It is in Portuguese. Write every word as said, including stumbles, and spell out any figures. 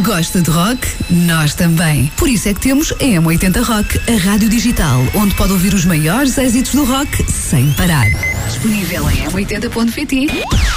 Gosta de rock? Nós também. Por isso é que temos a M oitenta Rock, a rádio digital, onde pode ouvir os maiores êxitos do rock sem parar. Disponível em m oitenta ponto pt